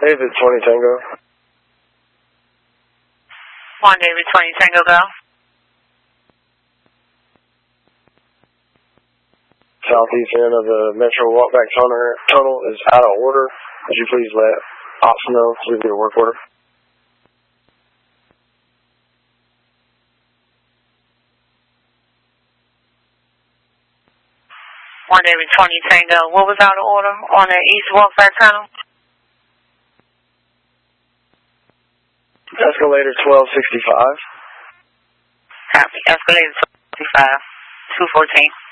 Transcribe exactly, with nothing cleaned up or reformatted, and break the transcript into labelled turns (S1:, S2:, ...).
S1: David twenty Tango.
S2: One David twenty Tango, go.
S1: Southeast end of the Metro Walkback tunnel, tunnel is out of order. Would you please let Ops know so we can get a work order?
S2: One David twenty Tango. What was out of order on the East Walkback tunnel?
S1: Escalator twelve sixty-five.
S2: Copy. Escalator twelve sixty-five. two fourteen.